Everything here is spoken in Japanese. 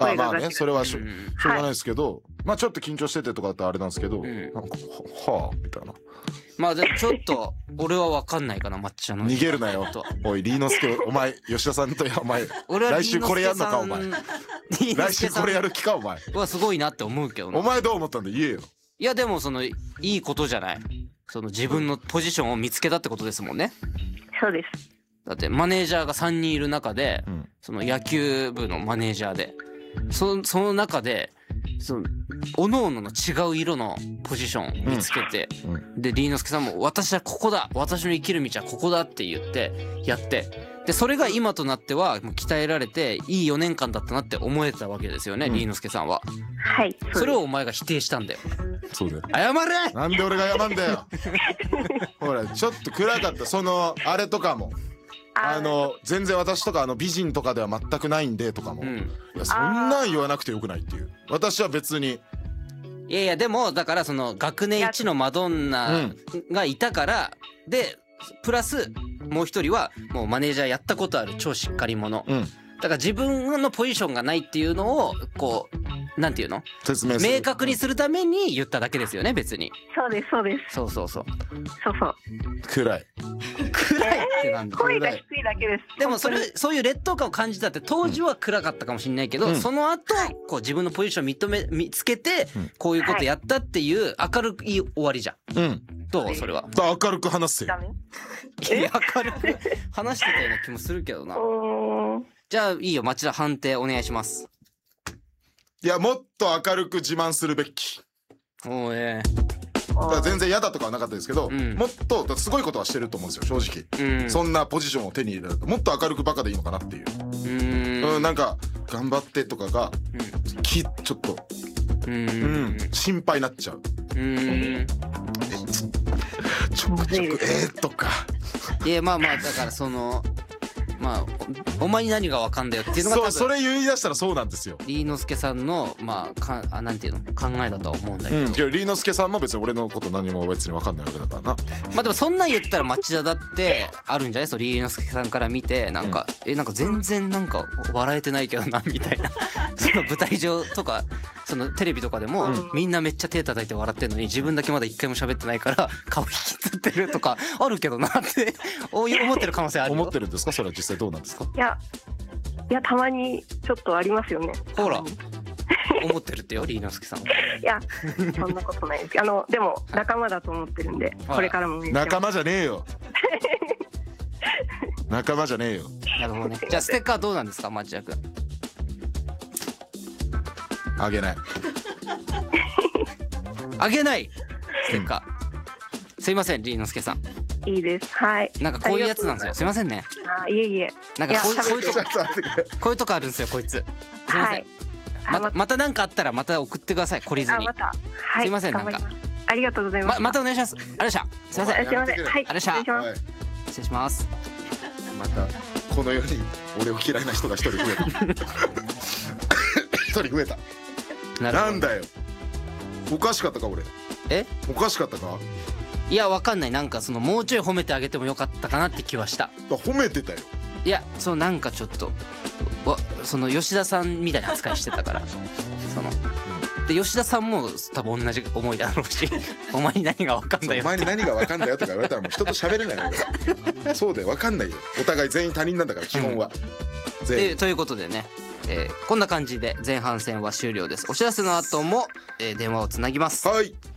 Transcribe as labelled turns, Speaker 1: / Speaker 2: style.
Speaker 1: 声がガチガチ。
Speaker 2: それはしょうがない
Speaker 1: はい。
Speaker 2: ですけど、まあちょっと緊張しててとかだったらあれなんですけど、
Speaker 3: ん
Speaker 2: なんかはあみたいな。
Speaker 3: まあでもちょっと俺は分かんないかな、抹茶の
Speaker 2: 逃げるなよ
Speaker 3: と。
Speaker 2: おいリーノスケ、お前吉田さんとお前
Speaker 3: 俺は
Speaker 2: 来週これやんのかお前。
Speaker 3: リーノ
Speaker 2: 来
Speaker 3: スケさん
Speaker 2: 週これやる気かお前。
Speaker 3: はすごいなって思うけど
Speaker 2: お
Speaker 3: な。
Speaker 2: 前どう思ったんだ言えよ。
Speaker 3: いやでもそのいいことじゃない。その自分のポジションを見つけたってことですもんね。
Speaker 1: そうです。
Speaker 3: だってマネージャーが3人いる中で、
Speaker 2: うん
Speaker 3: その野球部のマネージャーでその中でその各々の違う色のポジションを見つけて、でリーノスケさんも私はここだ、私の生きる道はここだって言ってやって、でそれが今となってはもう鍛えられていい4年間だったなって思えたわけですよね、リーノスケさんは。
Speaker 1: はい。
Speaker 3: それをお前が否定したんだよ。
Speaker 2: そうだよ。
Speaker 3: 謝れ。
Speaker 2: なんで俺が謝んだよ。ほらちょっと暗かった。そのあれとかも全然私とか美人とかでは全くないんでとかも、いやそんなん言わなくてよくないっていう。私は別に。
Speaker 3: いやいやでもだからその学年一のマドンナがいたからでプラスもう一人はもうマネージャーやったことある超しっかり者、だから自分のポジションがないっていうのをこうなんていうの
Speaker 2: 説明する
Speaker 3: 明確にするために言っただけですよね別に。
Speaker 1: そうですそうです。
Speaker 3: そうそうそう。
Speaker 1: そうそう。
Speaker 2: 暗い。
Speaker 3: 暗いってなんだ。
Speaker 1: 声が低いだけです。
Speaker 3: でもそういう劣等感を感じたって当時は暗かったかもしれないけど、その後こう自分のポジション見つけてこういうことやったっていう明るい終わりじゃん。どうそれは。
Speaker 2: 明るく話せよ。
Speaker 1: ダメ？
Speaker 3: いや明るく話してたような気もするけどな。じゃあいいよ町田判定お願いします。
Speaker 2: いやもっと明るく自慢するべき。
Speaker 3: おえ
Speaker 2: だから全然嫌だとかはなかったですけど、もっとだってすごいことはしてると思うんですよ正直、そんなポジションを手に入れるともっと明るくバカでいいのかなっていう、なんか頑張ってとかが、ちょっと心配になっちゃう。ちょくちょくとか。
Speaker 3: いやまあだからそのまあお前に何がわかんだよっていうのが多分
Speaker 2: それ言い出したらそうなんですよ。
Speaker 3: リーノスケさんのなんていうの考えだとは思うんだけど、
Speaker 2: リーノスケさんも別に俺のこと何も別に分かんないわけだからな。
Speaker 3: まあでもそんなん言ったら町田だってあるんじゃない？リーノスケさんから見てなんかなんか全然なんか笑えてないけどなみたいなその舞台上とかそのテレビとかでもみんなめっちゃ手叩いて笑ってんのに自分だけまだ一回も喋ってないから顔引きつってるとかあるけどなって思ってる可能性あるよ。
Speaker 2: 思ってるんですかそれは実際どうなんですか？
Speaker 1: いやたまにちょっとありますよね。
Speaker 3: ほら思ってるってよリーノスケさん。
Speaker 1: いやそんなことないです。でも仲間だと思ってるんでこれからも
Speaker 2: 仲間じゃねえよ仲間じゃねえよ。
Speaker 3: なるほどね。じゃあステッカーどうなんですか町田君。
Speaker 2: あげない
Speaker 3: あげないステッカー、すいませんリーノスケさん。
Speaker 1: いいです。はい。
Speaker 3: なんかこういうやつなんですよ。すいませんね。
Speaker 1: いえいえ。
Speaker 3: なんかこういうとこあるんですよこいつ。すいません。また何かあったらまた送ってください懲りずに。すいませんなんか。
Speaker 1: ありがとうございます。
Speaker 3: またお願いします。あれでした。すいません。
Speaker 1: すいません。はい。
Speaker 3: あれでした。
Speaker 1: 失
Speaker 3: 礼します。
Speaker 2: またこの世に俺を嫌いな人が一人増えた一人増えた。なんだよおかしかったか俺。おかしかったか。
Speaker 3: いやわかんない。なんかそのもうちょい褒めてあげてもよかったかなって気はした。
Speaker 2: 褒めてたよ。
Speaker 3: いやそのなんかちょっとその吉田さんみたいな扱いしてたからそので吉田さんも多分同じ思いだろうしお前に何がわかんだよ
Speaker 2: お前に何がわかんだよとか言われたらもう人と喋れないよそうだよわかんないよ。お互い全員他人なんだから基本は、と
Speaker 3: いうことでね、こんな感じで前半戦は終了です。お知らせの後も、電話をつなぎます。
Speaker 2: はい。